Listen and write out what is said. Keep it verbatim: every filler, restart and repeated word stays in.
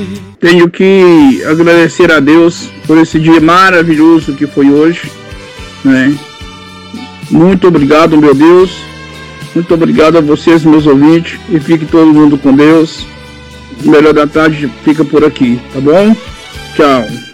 Tenho que agradecer a Deus por esse dia maravilhoso que foi hoje, né? Muito obrigado, meu Deus. Muito obrigado a vocês, meus ouvintes. E fique todo mundo com Deus. O melhor da tarde fica por aqui, tá bom? Tchau.